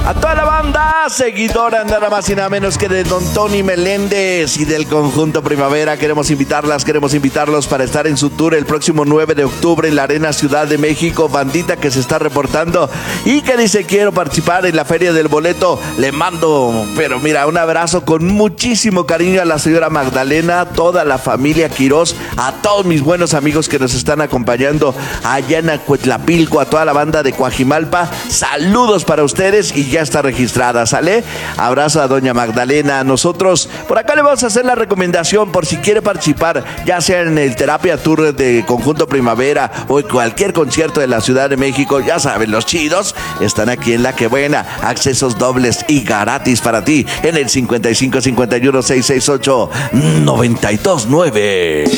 A toda la banda seguidora, nada más y nada menos que de Don Tony Meléndez y del Conjunto Primavera, queremos invitarlos para estar en su tour el próximo 9 de octubre en la Arena Ciudad de México. Bandita que se está reportando y que dice quiero participar en la Feria del Boleto, le mando, pero mira, un abrazo con muchísimo cariño a la señora Magdalena, toda la familia Quirós, a todos mis buenos amigos que nos están acompañando allá en Acuetlapilco, a toda la banda de Coajimalpa. Saludos para ustedes y ya está registrada, ¿sale? Abrazo a doña Magdalena. Nosotros por acá le vamos a hacer la recomendación por si quiere participar, ya sea en el Terapia Tour de Conjunto Primavera o en cualquier concierto de la Ciudad de México. Ya saben, los chidos están aquí en La Que Buena. Accesos dobles y gratis para ti en el 55 51 668 929.